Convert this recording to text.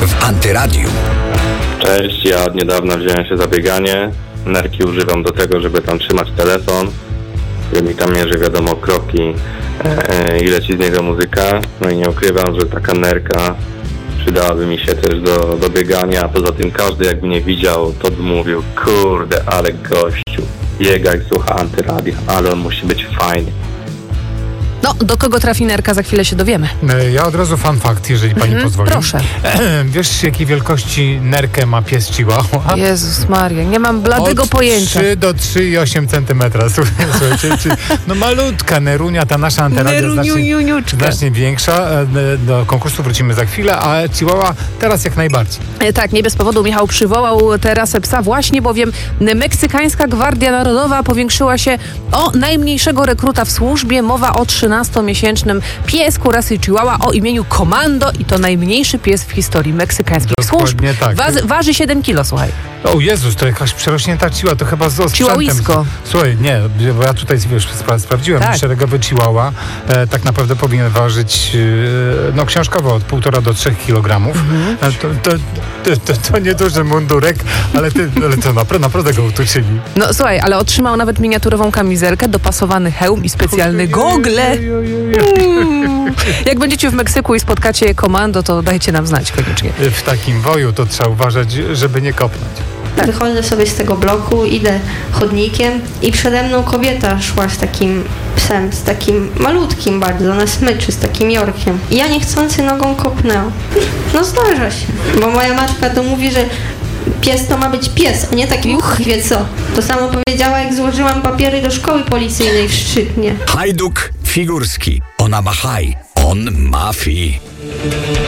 w Antyradiu. Cześć, ja od niedawna wziąłem się za bieganie. Nerki używam do tego, żeby tam trzymać telefon, który mi tam mierzy, wiadomo, kroki i leci z niego muzyka. No i nie ukrywam, że taka nerka przydałaby mi się też do biegania, a poza tym każdy jak mnie widział, to by mówił, kurde, ale gościu biega i słucha Antyradia, ale on musi być fajny. No, do kogo trafi nerka, za chwilę się dowiemy. Ja od razu fun fact, jeżeli pani pozwoli. Proszę. Wiesz, jakiej wielkości nerkę ma pies Chihuahua? Jezus Maria, nie mam bladego Od pojęcia. 3 do 3,8 cm. Słuchajcie, no malutka Nerunia, ta nasza Antyradia znacznie większa. Do konkursu wrócimy za chwilę, a Chihuahua teraz jak najbardziej. Tak, nie bez powodu Michał przywołał teraz psa właśnie, bowiem Meksykańska Gwardia Narodowa powiększyła się o najmniejszego rekruta w służbie. Mowa o 13-miesięcznym piesku rasy Chihuahua o imieniu Komando i to najmniejszy pies w historii meksykańskich służb. Tak. Waży 7 kilo, słuchaj. O Jezus, to jakaś przerośnięta chihuahua, to chyba z osprzętem. Chihuahuisko. Słuchaj, nie, bo ja tutaj, wiesz, sprawdziłem, tak. Szeregowy chihuahua tak naprawdę powinien ważyć, no książkowo od 1,5 do 3 kg. To nieduży mundurek, ale to naprawdę go utuczyli. No słuchaj, ale otrzymał nawet miniaturową kamizelkę, dopasowany hełm i specjalne gogle. Jak będziecie w Meksyku i spotkacie Komando, to dajcie nam znać koniecznie. W takim woju to trzeba uważać, żeby nie kopnąć. Tak. Wychodzę sobie z tego bloku, idę chodnikiem i przede mną kobieta szła z takim psem, z takim malutkim bardzo, na smyczy, z takim Yorkiem. I ja niechcący nogą kopnęłam. No zdarza się, bo moja matka to mówi, że pies to ma być pies, a nie taki wie co. To samo powiedziała, jak złożyłam papiery do szkoły policyjnej w Szczytnie. Hajduk Figurski. Ona ma haj, on ma fi.